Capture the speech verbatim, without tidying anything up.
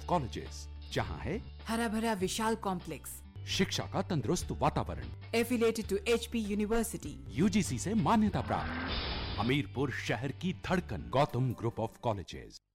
Colleges, जहां है हरा भरा विशाल कॉम्प्लेक्स, शिक्षा का तंदुरुस्त वातावरण, affiliated to HP university, UGC से मान्यता प्राप्त, हमीरपुर शहर की धड़कन, गौतम ग्रुप ऑफ कॉलेजेस।